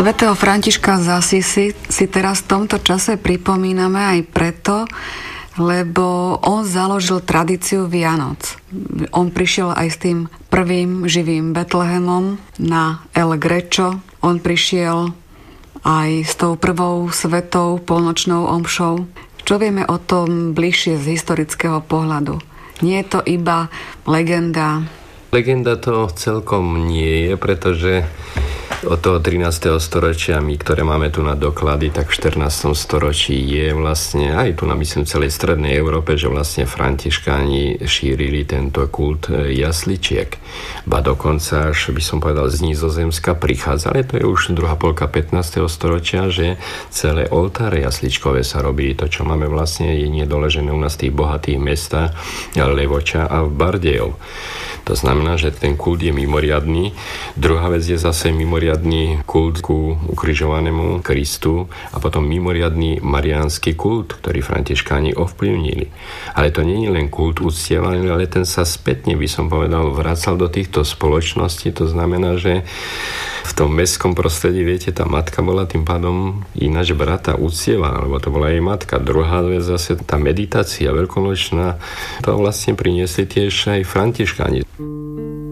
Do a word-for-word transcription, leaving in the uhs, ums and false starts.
Svätého Františka z Assisi si teraz v tomto čase pripomíname aj preto, lebo on založil tradíciu Vianoc. On prišiel aj s tým prvým živým Betlehemom na El Greco. On prišiel aj s tou prvou svetou polnočnou omšou. Čo vieme o tom bližšie z historického pohľadu? Nie je to iba legenda? Legenda to celkom nie je, pretože od toho trinásteho storočia my, ktoré máme tu na doklady, tak v štrnástom storočí je vlastne, aj tu na myslím celej strednej Európe, že vlastne františkáni šírili tento kult jasličiek. Ba dokonca až by som povedal z Nizozemska prichádzali, to je už druhá polka pätnásteho storočia, že celé oltáre jasličkové sa robili. To, čo máme vlastne, je nedoležené u nás v tých bohatých mestách Levoča a v Bardejov. To znamená, že ten kult je mimoriadny. Druhá vec je zase mimoriadny kult ku ukrižovanému Kristu a potom mimoriadny mariánsky kult, ktorý františkáni ovplyvnili. Ale to nie je len kult uctievaný, ale ten sa spätne, by som povedal, vracal do týchto spoločností. To znamená, že v tom mestskom prostredí, viete, tá matka bola tým pádom ináč brata uctievaná, lebo to bola jej matka. Druhá vec zase tá meditácia veľkonočná, to vlastne priniesli tiež aj františkáni.